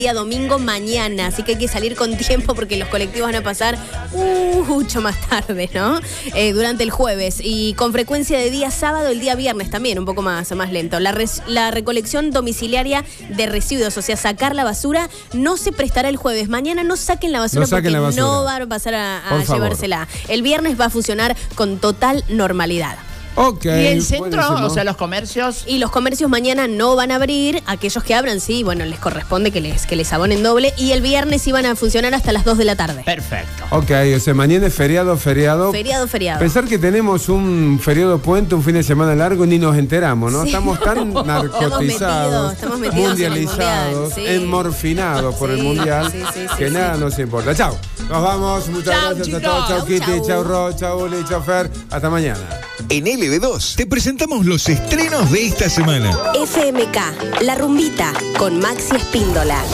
día domingo mañana, así que hay que salir con tiempo porque los colectivos van a pasar mucho más tarde, ¿no? Durante el jueves y con frecuencia de día sábado, el día viernes también, un poco más lento. La recolección domiciliaria de residuos, o sea, sacar la basura, no se prestará el jueves. Mañana no saquen la basura porque no van a pasar a llevársela. El viernes va a funcionar con total normalidad. Ok. ¿Y el centro? Buenísimo. O sea, los comercios. Y los comercios mañana no van a abrir. Aquellos que abran, sí, bueno, les corresponde que les abonen doble. Y el viernes sí van a funcionar hasta las 2 de la tarde. Perfecto. Ok, o sea, mañana es feriado. Feriado. Pensar que tenemos un feriado puente, un fin de semana largo, ni nos enteramos, ¿no? Sí. Estamos tan narcotizados, estamos metidos mundializados, sí. enmorfinados por el mundial, que nada nos importa. Chau. Nos vamos. Muchas gracias a todos. Chau, Kitty. Chau, Ro. Chau, Uli. Chau, Fer. Hasta mañana. En LB2 te presentamos los estrenos de esta semana. FMK, La Rumbita, con Maxi Espíndola.